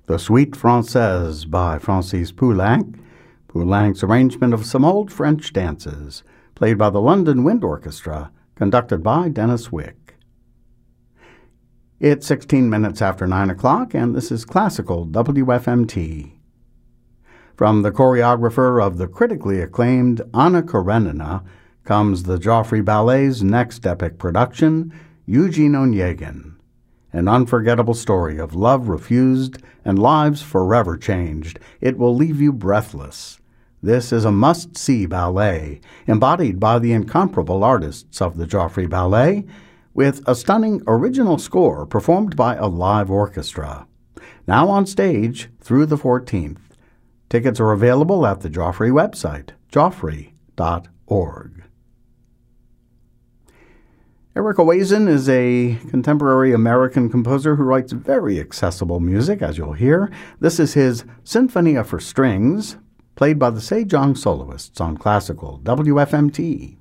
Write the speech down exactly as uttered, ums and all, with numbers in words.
The Suite Française by Francis Poulenc, Poulenc's arrangement of some old French dances, played by the London Wind Orchestra, conducted by Dennis Wick. It's sixteen minutes after nine o'clock, and this is Classical W F M T. From the choreographer of the critically acclaimed Anna Karenina comes the Joffrey Ballet's next epic production, Eugene Onegin, an unforgettable story of love refused and lives forever changed. It will leave you breathless. This is a must-see ballet, embodied by the incomparable artists of the Joffrey Ballet, with a stunning original score performed by a live orchestra. Now on stage through the fourteenth. Tickets are available at the Joffrey website, joffrey dot org. Eric Oazen is a contemporary American composer who writes very accessible music, as you'll hear. This is his Sinfonia for Strings, played by the Sejong Soloists on Classical W F M T.